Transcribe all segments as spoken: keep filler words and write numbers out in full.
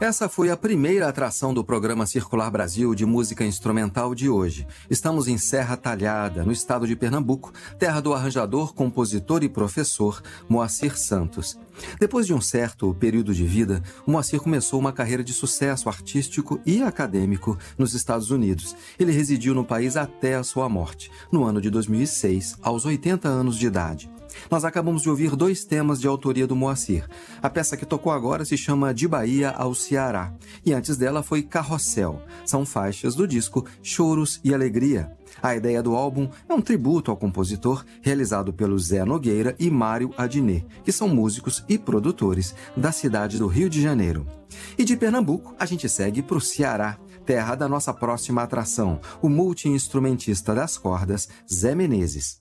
Essa foi a primeira atração do programa Circular Brasil de música instrumental de hoje. Estamos em Serra Talhada, no estado de Pernambuco, terra do arranjador, compositor e professor Moacir Santos. Depois de um certo período de vida, o Moacir começou uma carreira de sucesso artístico e acadêmico nos Estados Unidos. Ele residiu no país até a sua morte, no ano de dois mil e seis, aos oitenta anos de idade. Nós acabamos de ouvir dois temas de autoria do Moacir. A peça que tocou agora se chama De Bahia ao Ceará, e antes dela foi Carrossel. São faixas do disco Choros e Alegria. A ideia do álbum é um tributo ao compositor realizado pelo Zé Nogueira e Mário Adnet, que são músicos e produtores da cidade do Rio de Janeiro. E de Pernambuco, a gente segue para o Ceará, terra da nossa próxima atração, o multi-instrumentista das cordas, Zé Menezes.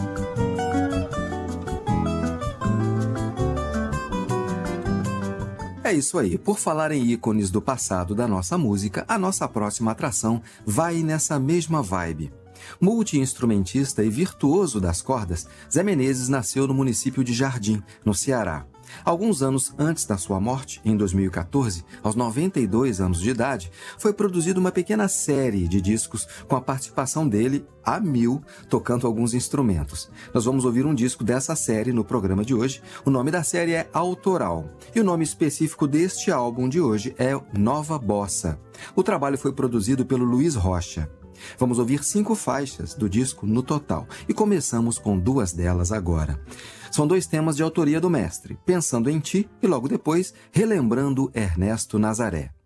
É isso aí. Por falar em ícones do passado da nossa música, a nossa próxima atração vai nessa mesma vibe. Multi-instrumentista e virtuoso das cordas, Zé Menezes nasceu no município de Jardim, no Ceará. Alguns anos antes da sua morte, em dois mil e quatorze, aos noventa e dois anos de idade, foi produzida uma pequena série de discos com a participação dele, a mil, tocando alguns instrumentos. Nós vamos ouvir um disco dessa série no programa de hoje. O nome da série é Autoral. E o nome específico deste álbum de hoje é Nova Bossa. O trabalho foi produzido pelo Luiz Rocha. Vamos ouvir cinco faixas do disco no total e começamos com duas delas agora. São dois temas de autoria do mestre, Pensando em Ti e logo depois Relembrando Ernesto Nazaré.